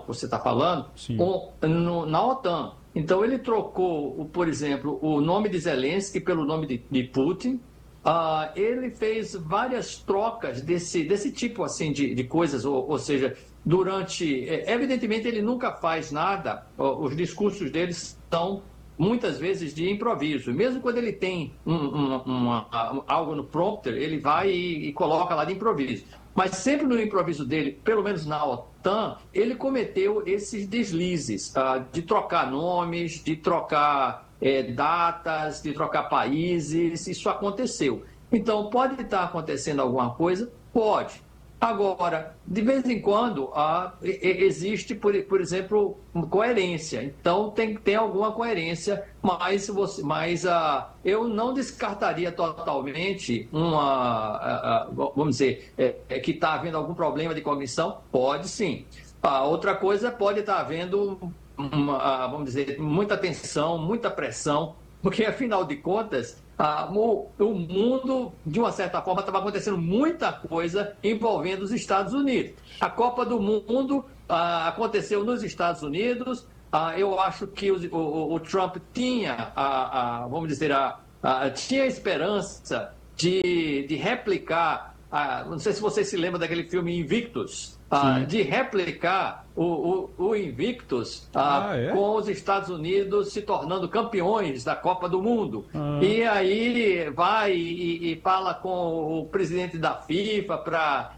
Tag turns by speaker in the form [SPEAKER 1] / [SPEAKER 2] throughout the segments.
[SPEAKER 1] que você está falando,
[SPEAKER 2] Sim.
[SPEAKER 1] na OTAN. Então, ele trocou, por exemplo, o nome de Zelensky pelo nome de Putin. Ele fez várias trocas desse tipo assim de coisas, ou seja, evidentemente ele nunca faz nada, os discursos dele são muitas vezes de improviso. Mesmo quando ele tem algo no prompter, ele vai e coloca lá de improviso. Mas sempre no improviso dele, pelo menos na OTAN, ele cometeu esses deslizes de trocar nomes, de trocar datas, de trocar países. Isso aconteceu. Então, pode estar acontecendo alguma coisa? Pode. Agora, de vez em quando, existe, por exemplo, coerência. Então, tem alguma coerência, mas eu não descartaria totalmente vamos dizer, que está havendo algum problema de cognição. Pode sim. Outra coisa, pode estar havendo, vamos dizer, muita tensão, muita pressão, porque, afinal de contas, o mundo, de uma certa forma, estava acontecendo muita coisa envolvendo os Estados Unidos. A Copa do Mundo aconteceu nos Estados Unidos. Eu acho que o Trump tinha, vamos dizer, tinha esperança de replicar. Não sei se você se lembra daquele filme Invictus, de replicar o Invictus com os Estados Unidos se tornando campeões da Copa do Mundo. E aí vai e fala com o presidente da FIFA para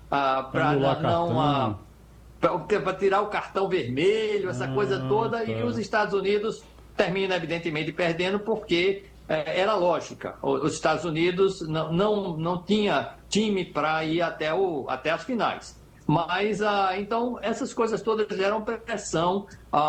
[SPEAKER 1] tirar o cartão vermelho, essa coisa toda, e os Estados Unidos terminam, evidentemente, perdendo, porque era lógica. Os Estados Unidos não tinha time para ir até as finais. Mas, então, essas coisas todas geram pressão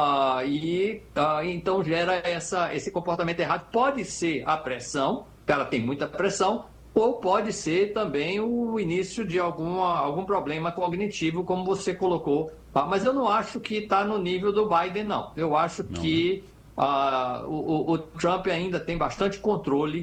[SPEAKER 1] então gera esse comportamento errado. Pode ser a pressão, o cara tem muita pressão, ou pode ser também o início de algum problema cognitivo, como você colocou. Mas eu não acho que está no nível do Biden, não. Eu acho que o Trump ainda tem bastante controle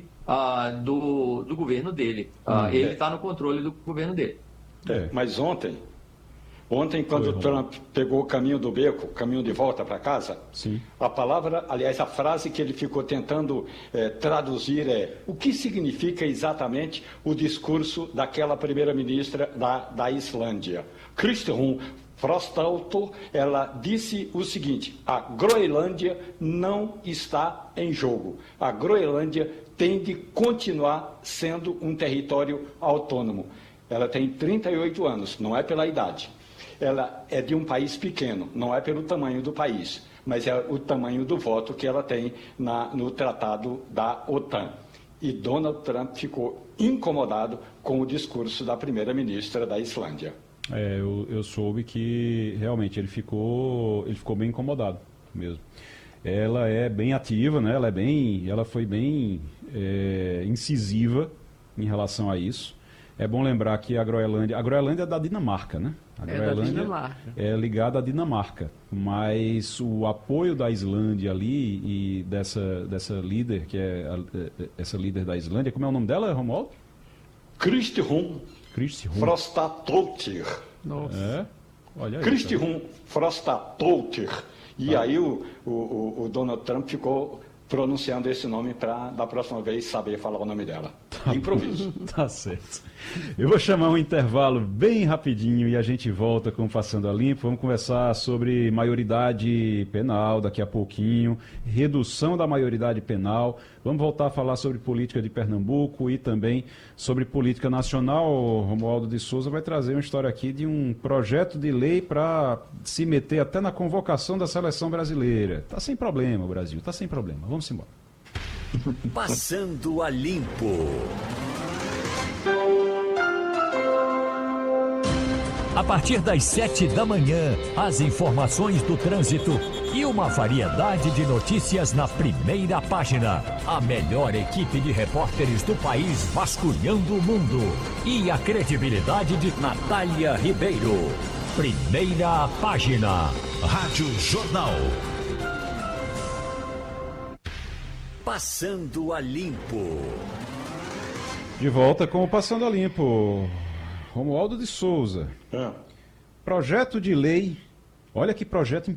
[SPEAKER 1] do governo dele. Ele está no controle do governo dele.
[SPEAKER 3] Mas ontem, quando o Trump pegou o caminho do beco, o caminho de volta para casa,
[SPEAKER 2] sim,
[SPEAKER 3] a palavra, aliás, a frase que ele ficou tentando traduzir o que significa exatamente o discurso daquela primeira-ministra da Islândia. Kristrún Frostadóttir, ela disse o seguinte: a Groenlândia não está em jogo. A Groenlândia tem de continuar sendo um território autônomo. Ela tem 38 anos, não é pela idade. Ela é de um país pequeno, não é pelo tamanho do país, mas é o tamanho do voto que ela tem no tratado da OTAN. E Donald Trump ficou incomodado com o discurso da primeira-ministra da Islândia.
[SPEAKER 2] Eu soube que realmente ele ficou bem incomodado mesmo. Ela é bem ativa, né? Ela foi bem incisiva em relação a isso. É bom lembrar que a Groenlândia é da Dinamarca, né? A Groenlândia é ligada à Dinamarca, mas o apoio da Islândia ali e dessa líder, que é essa líder da Islândia, como é o nome dela, Romualdo?
[SPEAKER 3] Kristrún Frostadóttir.
[SPEAKER 2] Nossa. Olha aí.
[SPEAKER 3] Kristrún Frostadóttir. E aí o Donald Trump ficou pronunciando esse nome para, da próxima vez, saber falar o nome dela. Improviso.
[SPEAKER 2] Tá certo. Eu vou chamar um intervalo bem rapidinho e a gente volta com o Passando a Limpo. Vamos conversar sobre maioridade penal daqui a pouquinho, redução da maioridade penal. Vamos voltar a falar sobre política de Pernambuco e também sobre política nacional. O Romualdo de Souza vai trazer uma história aqui de um projeto de lei para se meter até na convocação da seleção brasileira. Tá sem problema o Brasil, tá sem problema. Vamos embora.
[SPEAKER 4] Passando a Limpo. A partir das 7 da manhã, as informações do trânsito e uma variedade de notícias na primeira página. A melhor equipe de repórteres do país vasculhando o mundo. E a credibilidade de Natália Ribeiro. Primeira página. Rádio Jornal. Passando a Limpo.
[SPEAKER 2] De volta com o Passando a Limpo. Romualdo de Souza. Projeto de lei, Olha que projeto